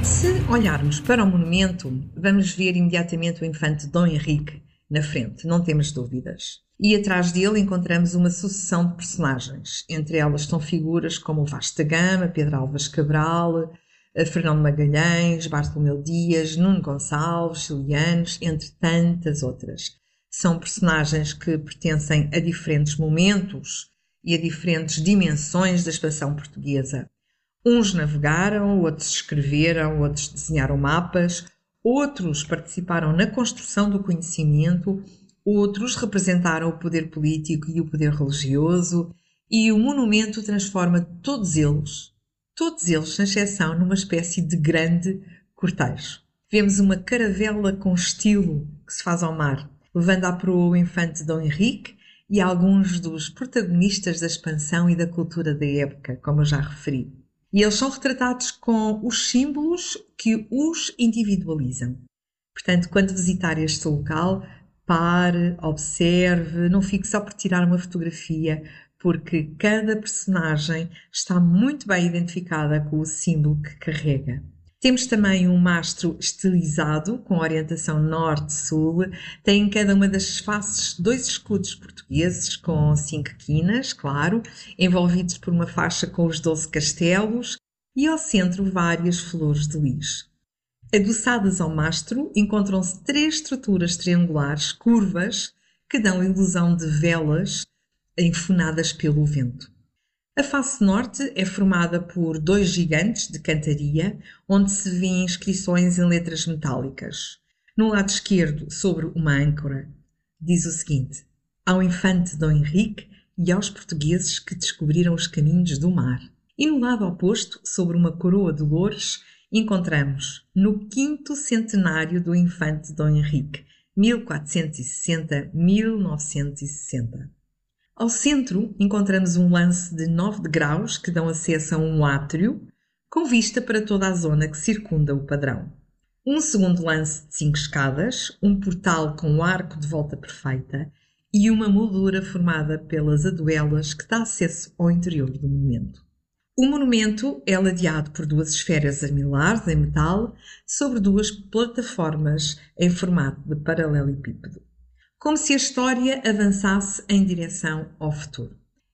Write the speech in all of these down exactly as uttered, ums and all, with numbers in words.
Se olharmos para o monumento, vamos ver imediatamente o infante Dom Henrique na frente, não temos dúvidas. E atrás dele encontramos uma sucessão de personagens. Entre elas estão figuras como o Vasco da Gama, Pedro Álvares Cabral, Fernão Magalhães, Bartolomeu Dias, Nuno Gonçalves, Cilianos, entre tantas outras. São personagens que pertencem a diferentes momentos e a diferentes dimensões da expansão portuguesa. Uns navegaram, outros escreveram, outros desenharam mapas, outros participaram na construção do conhecimento, outros representaram o poder político e o poder religioso, e o monumento transforma todos eles, todos eles, sem exceção, numa espécie de grande cortejo. Vemos uma caravela com estilo que se faz ao mar, levando à proa o infante Dom Henrique e alguns dos protagonistas da expansão e da cultura da época, como eu já referi. E eles são retratados com os símbolos que os individualizam. Portanto, quando visitar este local, pare, observe, não fique só por tirar uma fotografia, porque cada personagem está muito bem identificada com o símbolo que carrega. Temos também um mastro estilizado, com orientação norte-sul. Tem em cada uma das faces dois escudos portugueses, com cinco quinas, claro, envolvidos por uma faixa com os doze castelos, e ao centro várias flores de lis. Adoçadas ao mastro, encontram-se três estruturas triangulares curvas que dão a ilusão de velas enfunadas pelo vento. A face norte é formada por dois gigantes de cantaria, onde se vêem inscrições em letras metálicas. No lado esquerdo, sobre uma âncora, diz o seguinte: ao infante Dom Henrique e aos portugueses que descobriram os caminhos do mar. E no lado oposto, sobre uma coroa de louros, encontramos no quinto centenário do infante Dom Henrique, mil quatrocentos e sessenta a mil novecentos e sessenta. Ao centro, encontramos um lance de nove degraus que dão acesso a um átrio, com vista para toda a zona que circunda o padrão. Um segundo lance de cinco escadas, um portal com um arco de volta perfeita e uma moldura formada pelas aduelas que dá acesso ao interior do monumento. O monumento é ladeado por duas esferas armilares em metal sobre duas plataformas em formato de paralelepípedo, como se a história avançasse em direção ao futuro.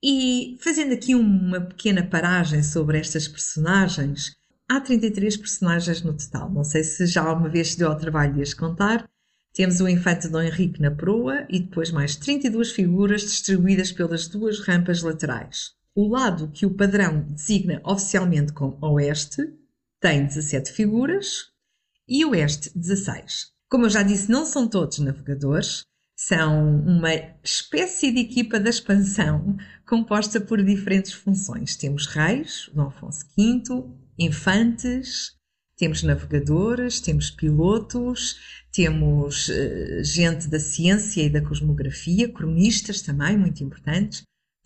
E, fazendo aqui uma pequena paragem sobre estas personagens, há trinta e três personagens no total. Não sei se já alguma vez se deu ao trabalho de as contar. Temos o infante Dom Henrique na proa e depois mais trinta e duas figuras distribuídas pelas duas rampas laterais. O lado que o padrão designa oficialmente como oeste tem dezassete figuras e o oeste dezasseis. Como eu já disse, não são todos navegadores. São uma espécie de equipa da expansão composta por diferentes funções. Temos reis, Dom Afonso quinto, infantes, temos navegadores, temos pilotos, temos uh, gente da ciência e da cosmografia, cronistas também, muito importantes,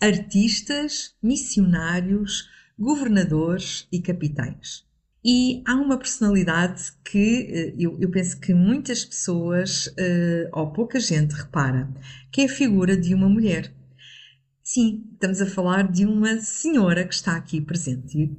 artistas, missionários, governadores e capitães. E há uma personalidade que eu, eu penso que muitas pessoas, uh, ou pouca gente, repara, que é a figura de uma mulher. Sim, estamos a falar de uma senhora que está aqui presente.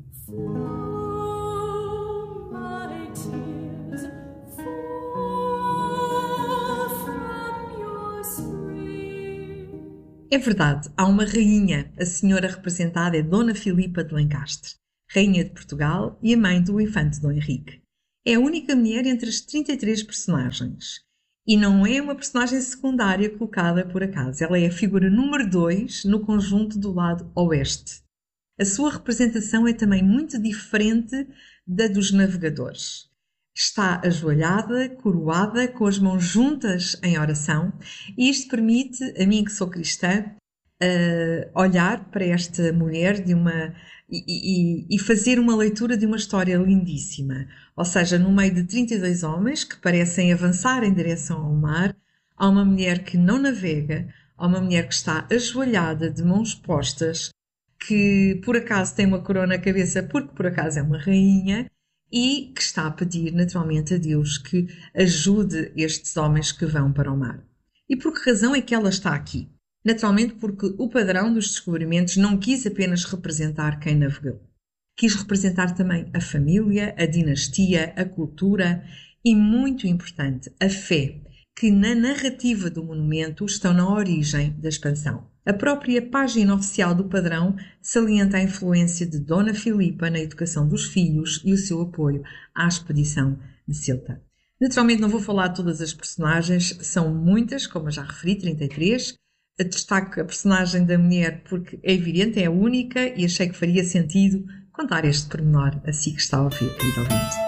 É verdade, há uma rainha. A senhora representada é Dona Filipa de Lencastre, rainha de Portugal e a mãe do infante Dom Henrique. É a única mulher entre as trinta e três personagens. E não é uma personagem secundária colocada por acaso. Ela é a figura número dois no conjunto do lado oeste. A sua representação é também muito diferente da dos navegadores. Está ajoelhada, coroada, com as mãos juntas em oração, e isto permite, a mim que sou cristã, uh, olhar para esta mulher de uma, e, e, e fazer uma leitura de uma história lindíssima. Ou seja, no meio de trinta e dois homens que parecem avançar em direção ao mar, há uma mulher que não navega, há uma mulher que está ajoelhada, de mãos postas, que por acaso tem uma coroa na cabeça porque por acaso é uma rainha, e que está a pedir naturalmente a Deus que ajude estes homens que vão para o mar. E por que razão é que ela está aqui? Naturalmente porque o padrão dos descobrimentos não quis apenas representar quem navegou. Quis representar também a família, a dinastia, a cultura e, muito importante, a fé, que na narrativa do monumento estão na origem da expansão. A própria página oficial do padrão salienta a influência de Dona Filipa na educação dos filhos e o seu apoio à expedição de Ceuta. Naturalmente não vou falar de todas as personagens, são muitas, como eu já referi, trinta e três. Destaco a personagem da mulher porque é evidente, é a única e achei que faria sentido contar este pormenor a si que está a ouvir, querido ouvinte.